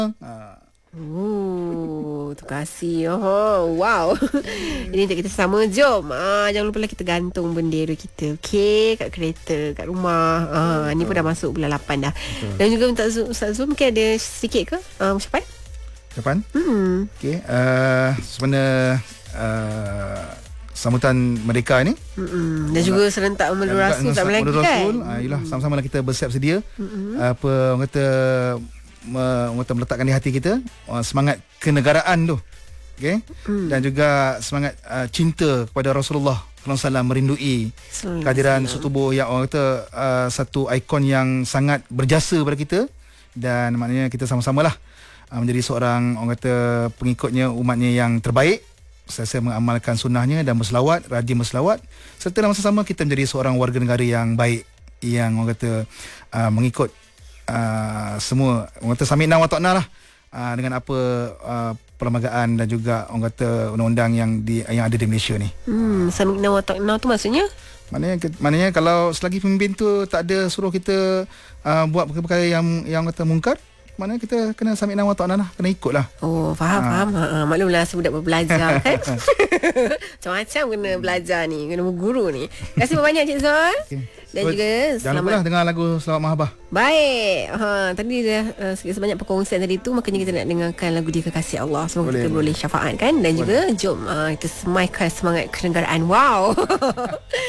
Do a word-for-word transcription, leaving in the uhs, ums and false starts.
Ah. Oh, terima kasih. Oh, wow. Ini untuk kita sama. Jom. Ah, jangan lupa lah kita gantung bendera kita. Okey, kat kereta, kat rumah. Ah, ni pun dah masuk bulan lapan dah. Betul. Dan juga untuk Ustaz Zul mungkin ada sikit ke uh, ucapan? Depan. Hmm. Okey, uh, sebenarnya uh, sambutan mereka ni Mm-mm. Dan juga serentak Maulid Rasul tak lagi kan. Rasul, ah, yalah, sama-sama lah kita bersiap sedia. Mm-mm. Apa orang kata me, orang kata meletakkan di hati kita uh, semangat kenegaraan tu. Okey. Mm. Dan juga semangat uh, cinta kepada Rasulullah sallallahu alaihi wasallam, merindui Sallallahu kehadiran alaihi wasallam. setubuh yang orang kata uh, satu ikon yang sangat berjasa pada kita, dan maknanya kita sama-samalah uh, menjadi seorang orang kata pengikutnya, umatnya yang terbaik, saya mengamalkan sunnahnya dan berselawat, rajin berselawat, serta dalam masa sama kita menjadi seorang warga negara yang baik, yang orang kata uh, mengikut uh, semua orang kata sami'na wa ta'na lah, uh, dengan apa uh, perlembagaan dan juga orang kata undang-undang yang di yang ada di Malaysia ni. Hmm, sami'na wa ta'na tu maksudnya? Maknanya maknanya kalau selagi pemimpin tu tak ada suruh kita uh, buat perkara-perkara yang yang kata mungkar, maknanya kita kena sami'na wa ta'na lah, kena ikutlah. Oh, faham, Ha. faham. Ha, ha, maklumlah saya budak berbelajar kan. Macam-macam kena belajar ni, kena berguru ni. Terima kasih banyak Cik Zul. Okay. Dan So, juga jangan lupa lah dengar lagu Selamat Mahabah. baik. Ha, tadi dah uh, sikit sebanyak perkongsian tadi tu, makanya kita nak dengarkan lagu Dia Kekasih Allah. Semoga Boleh, kita boleh syafaat kan, dan boleh. juga jom uh, kita semaikan semangat kenegaraan. Wow.